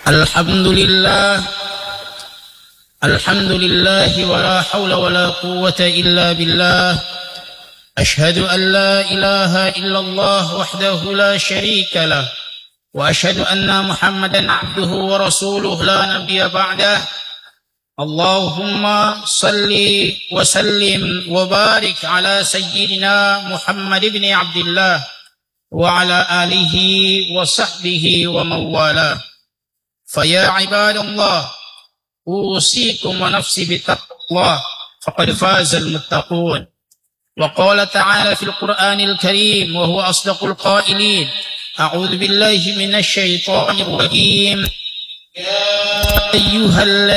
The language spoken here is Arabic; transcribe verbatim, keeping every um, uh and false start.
الحمد لله الحمد لله ولا حول ولا قوة إلا بالله. أشهد أن لا إله إلا الله وحده لا شريك له، وأشهد أن محمدا عبده ورسوله لا نبي بعده. اللهم صل وسلم وبارك على سيدنا محمد بن عبد الله وعلى آله وصحبه ومن والاه. فيا عباد الله، أوصيكم ونفسي بتقوى الله، فقد فاز المتقون. وقال تعالى في القرآن الكريم وهو أصدق القائلين: أعوذ بالله من الشيطان الرجيم. يا أيها